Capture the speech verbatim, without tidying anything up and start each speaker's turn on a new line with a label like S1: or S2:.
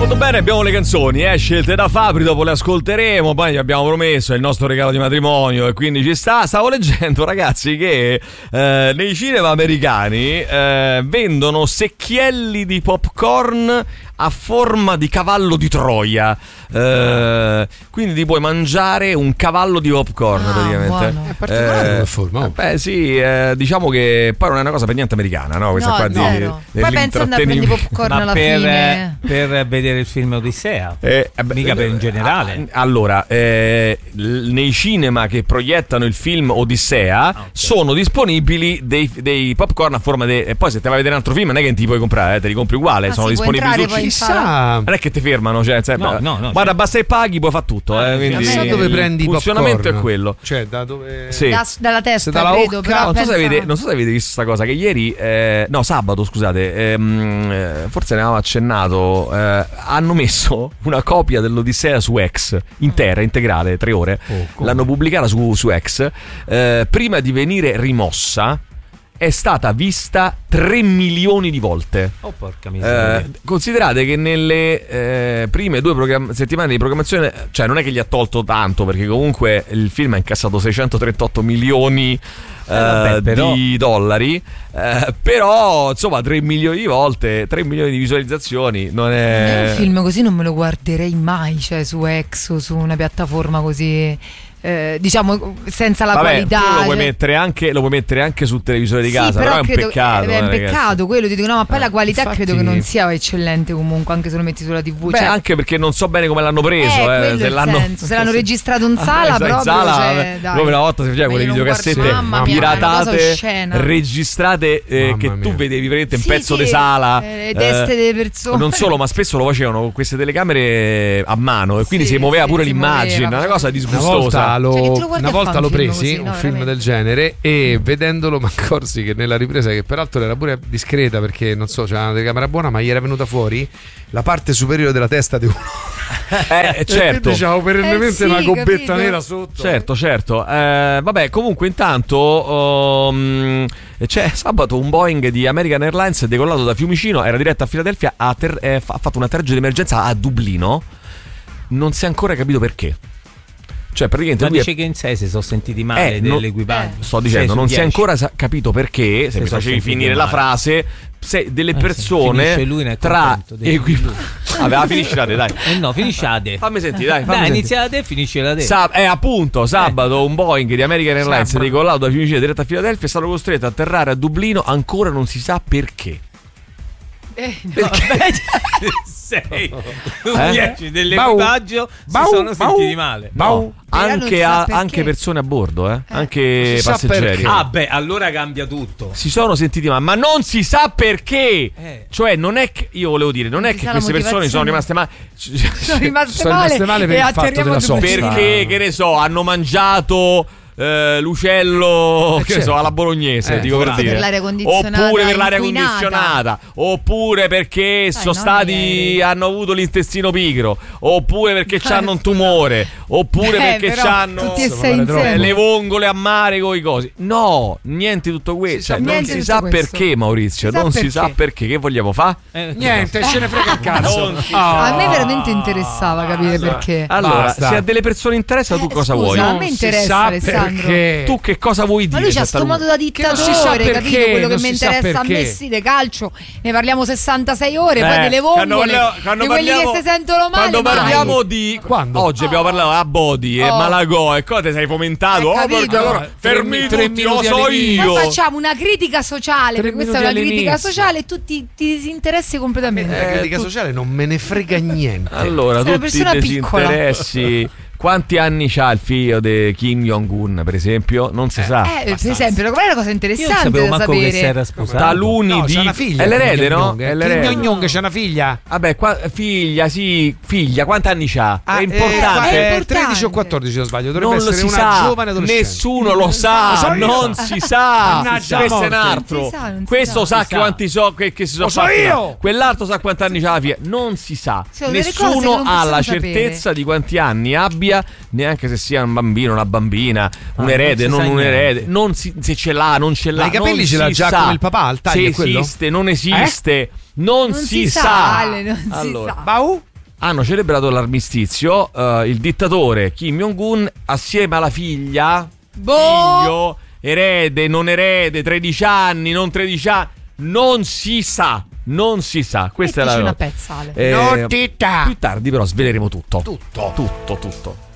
S1: Molto bene, abbiamo le canzoni, eh, scelte da Fabri, dopo le ascolteremo, poi gli abbiamo promesso, è il nostro regalo di matrimonio e quindi ci sta. Stavo leggendo, ragazzi, che eh, nei cinema americani eh, vendono secchielli di popcorn a forma di cavallo di Troia, eh, quindi ti puoi mangiare un cavallo di popcorn, ah, praticamente.
S2: È particolare come
S1: eh,
S2: forma. Oh.
S1: Beh sì, eh, diciamo che poi non è una cosa per niente americana, no? Questa
S3: no,
S1: qua
S3: zero.
S1: di,
S3: Poi pensa andare a prendere popcorn
S4: ma
S3: alla
S4: per,
S3: fine
S4: per vedere il film Odissea,
S1: eh, eh,
S4: mica per in generale.
S1: Allora, eh, nei cinema che proiettano il film Odissea, ah, okay, sono disponibili dei, dei popcorn a forma di. E poi se te vai a vedere un altro film non è che ti puoi comprare, eh, te li compri uguale, ah, sono disponibili su.
S2: Chissà,
S1: non è che ti fermano, cioè, cioè
S4: no, no, no,
S1: guarda,
S4: cioè.
S1: basta e paghi, puoi fare tutto, eh, quindi
S2: chissà dove prendi
S1: il funzionamento
S2: popcorn.
S1: È quello,
S2: cioè da dove
S1: sì.
S3: da, dalla testa,
S2: dalla
S3: credo,
S2: occa.
S3: però
S1: non,
S3: pensa...
S1: so se avete, non so se avete visto sta cosa che ieri eh, no sabato scusate ehm, eh, forse ne avevamo accennato, eh, hanno messo una copia dell'Odissea su X intera, integrale, tre ore, oh, l'hanno pubblicata su, su X, eh, prima di venire rimossa è stata vista tre milioni di volte.
S4: Oh, porca miseria.
S1: Eh, considerate che nelle eh, prime due programm- settimane di programmazione, cioè non è che gli ha tolto tanto, perché comunque il film ha incassato seicentotrentotto milioni eh, vabbè, però... di dollari, eh, però insomma tre milioni di volte, tre milioni di visualizzazioni non è...
S3: Un film così non me lo guarderei mai, cioè su X o su una piattaforma così... Eh, diciamo senza la
S1: Vabbè,
S3: qualità,
S1: tu lo puoi
S3: cioè...
S1: mettere anche lo puoi mettere anche sul televisore di
S3: sì,
S1: casa, però, però è un
S3: credo,
S1: peccato,
S3: è un
S1: eh,
S3: peccato
S1: ragazzi.
S3: quello, ti dico no, ma poi
S1: eh,
S3: la qualità
S2: infatti...
S3: credo che non sia eccellente comunque, anche se lo metti sulla tivù.
S1: Beh,
S3: cioè...
S1: anche perché non so bene come l'hanno preso,
S3: eh,
S1: eh, se, l'hanno...
S3: senso. se l'hanno registrato in sala,
S1: ah,
S3: proprio
S1: in sala,
S3: cioè, dai.
S1: come una volta si faceva quelle videocassette
S3: guardo,
S1: piratate,
S3: mia,
S1: registrate, eh, che
S2: mia.
S1: tu vedevi veramente un
S3: sì,
S1: pezzo
S3: sì,
S1: di sala,
S3: eh, le teste delle persone.
S1: Non solo, ma spesso lo facevano con queste telecamere a mano e quindi sì, si muoveva
S3: sì,
S1: pure
S3: si
S1: l'immagine,
S3: muoveva.
S1: una cosa disgustosa.
S2: Una volta lo,
S3: cioè,
S2: una volta lo presi
S3: così,
S2: un
S3: no,
S2: film
S3: veramente.
S2: del genere e vedendolo mi accorsi che nella ripresa, che peraltro era pure discreta perché non so, c'era una telecamera buona, ma gli era venuta fuori la parte superiore della testa di uno.
S1: Eh, certo.
S2: Diciamo perennemente
S3: eh sì,
S2: una gobbetta
S3: capito?
S2: nera sotto.
S1: Certo, certo. Eh, vabbè, comunque intanto um, c'è sabato un Boeing di American Airlines decollato da Fiumicino, era diretto a Filadelfia, ha, ter- eh, ha fatto un atterraggio di emergenza a Dublino. Non si è ancora capito perché. Cioè, praticamente
S4: ma
S1: lui
S4: dice
S1: è...
S4: che in sé si sono sentiti male
S1: eh,
S4: dell'equipaggio.
S1: Non, sto dicendo, non si è ancora sa- capito perché. Se, se mi facevi finire male la frase, se delle persone
S4: eh, lui
S1: tra equipaggi. Vabbè, finisci la te, dai.
S4: Eh no, finisci la te.
S1: Fammi sentire, dai. Fammi
S4: dai,
S1: sentire.
S4: inizia la te e finisce la te.
S1: Sa- eh, appunto, sabato
S4: eh.
S1: un Boeing di American Airlines
S4: Sabra.
S1: decollato da Fiumicino diretto a Filadelfia è stato costretto a atterrare a Dublino, ancora non si sa perché.
S3: Eh, no.
S1: Perché?
S4: sei
S1: Eh?
S4: dieci dell'equipaggio
S2: Bau,
S4: si sono
S2: bau,
S4: sentiti male.
S2: Bau.
S1: No,
S3: Però non
S1: anche,
S3: si sa
S1: a,
S3: perché.
S1: anche persone a bordo, eh? Anche
S2: si sa
S1: passeggeri.
S2: perché.
S4: Ah beh, allora cambia tutto.
S1: Si sono sentiti male, ma non si sa perché.
S4: Eh.
S1: Cioè, non è che io volevo dire, non,
S3: Non
S1: è
S3: si
S1: che
S3: sa
S1: queste
S3: la
S1: persone sono rimaste male.
S3: sono rimaste
S2: Sono
S3: male,
S2: rimaste male per
S3: e
S2: il fatto
S3: atterriamo
S2: della
S3: a Dublino.
S2: sosta.
S1: Perché, che ne so, hanno mangiato eh, l'ucello,
S2: Eh,
S1: che ne
S2: certo.
S1: so, alla bolognese,
S2: Eh,
S1: dico per
S3: forse
S1: dire.
S3: per l'aria condizionata
S1: oppure per l'aria
S3: inquinata.
S1: condizionata, oppure perché
S3: Dai,
S1: sono
S3: non
S1: stati
S3: ieri.
S1: hanno avuto l'intestino pigro, oppure perché hanno un tumore, oppure
S3: Eh,
S1: perché
S3: però
S1: hanno
S3: tutti e
S2: Insomma,
S3: sei
S2: vale
S3: insieme.
S2: troppo.
S1: le vongole a mare con i cosi. No, niente di tutto questo.
S2: Si
S1: Cioè,
S2: sa
S1: non
S3: niente
S1: si
S3: di
S1: sa
S3: tutto questo.
S1: perché, Maurizio.
S3: Si sa
S1: non si
S3: perché.
S1: sa perché. Che vogliamo fare?
S4: Eh,
S2: Niente, ce ne frega il cazzo.
S1: Non si
S2: Ah.
S3: A me veramente interessava capire perché.
S1: Allora,
S2: Basta.
S1: se a delle persone interessa, tu
S3: Eh,
S1: cosa
S3: scusa,
S1: vuoi?
S3: a
S2: Non
S3: me
S2: si
S3: interessa,
S2: sa
S3: Alessandro.
S2: perché.
S1: Tu che cosa vuoi dire?
S3: Ma lui c'ha sto
S1: Santa
S3: modo da
S2: Che non si sa
S3: dittatore,
S2: perché,
S3: capito? Quello che
S2: non
S3: mi
S2: si sa
S3: interessa a me
S2: perché.
S3: sì, di calcio ne parliamo sessantasei ore, poi
S1: Eh,
S3: delle
S1: quando
S3: vongole,
S1: parliamo- quando
S3: di quelli
S1: parliamo-
S3: che si sentono male.
S1: Quando
S3: mai.
S1: parliamo di
S2: Quando?
S1: oggi abbiamo parlato a Bodi e
S3: Oh.
S1: Malagò e cosa ti sei fomentato?
S3: Hai
S1: Oh,
S3: capito?
S1: perché allora
S2: Tre
S1: fermi
S2: mi- tre
S1: tutti, lo
S2: minuti
S1: so
S2: all'inizio.
S1: io.
S3: Poi facciamo una critica sociale,
S2: Tre
S3: perché questa è
S2: minuti
S3: una critica
S2: all'inizio.
S3: sociale e tu ti, ti disinteressi completamente.
S2: La
S1: Eh,
S2: critica
S1: tu-
S2: sociale non me ne frega niente.
S1: Allora,
S3: Sei una
S1: tutti i
S3: persona piccola.
S1: disinteressi. Quanti anni c'ha il figlio di Kim Jong-un, per esempio? Non si sa.
S3: Eh, per esempio, qual è la cosa
S4: io non
S3: interessante
S4: sapevo
S3: da
S4: manco che si
S3: sapere?
S4: era sposato.
S1: Taluni
S2: No,
S1: di
S2: c'è una figlia.
S1: È l'erede,
S2: Kim
S1: no?
S2: Jong-un.
S1: È
S2: Kim
S1: l'erede.
S2: Jong-un c'è una figlia.
S1: Vabbè, qua, figlia, sì, figlia, quanti anni c'ha?
S2: Ah,
S1: è
S2: eh,
S1: importante.
S3: è
S2: eh,
S3: importante.
S2: tredici o quattordici se non sbaglio. Dovrebbe
S1: Non lo
S2: essere
S1: si
S2: una
S1: sa,
S2: giovane adolescente.
S1: nessuno lo sa,
S2: Lo so io.
S1: non si sa.
S2: Mannaggia
S1: Questo è un
S2: morte.
S1: altro.
S3: Non si sa, non si
S1: Questo
S3: sa.
S1: sa
S4: Si
S1: che
S4: sa.
S1: quanti so che, che si sono
S2: Lo so
S1: fatti.
S2: io.
S1: Quell'altro sa quanti anni c'ha la figlia. Non si sa.
S3: Sono delle cose che
S1: Nessuno
S3: non
S1: ha
S3: possiamo
S1: la
S3: sapere.
S1: certezza di quanti anni abbia, neanche se sia un bambino, una bambina, un
S4: Ah,
S1: erede,
S4: non
S1: non,
S4: si sa
S1: un
S4: niente.
S1: erede. Non si, se ce l'ha, non ce l'ha.
S2: Ma i capelli
S1: non
S2: ce l'ha
S1: si
S2: già
S1: sa.
S2: come il papà, al taglio
S1: Se
S2: è quello?
S1: esiste, non esiste. Non,
S3: Non
S1: si,
S3: si
S1: sa.
S3: sa, Ale, non si
S1: allora,
S3: sa.
S2: Bau?
S1: hanno celebrato l'armistizio. Uh, il dittatore Kim Jong-un assieme alla figlia,
S3: Boh.
S1: figlio, erede, non erede, tredici anni, non tredici anni, non si sa. Non si sa, questa
S3: Mettici
S1: è la
S3: una pezzale.
S1: Eh,
S2: Notità.
S1: più tardi però sveleremo tutto.
S2: Tutto.
S1: Tutto, tutto.